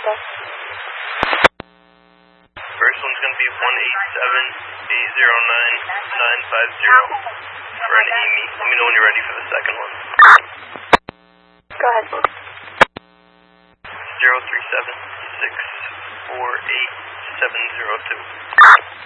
Delta. First one's going to be 187809950 for an Amy. Let me know when you're ready for the second one. Go ahead. 037648702.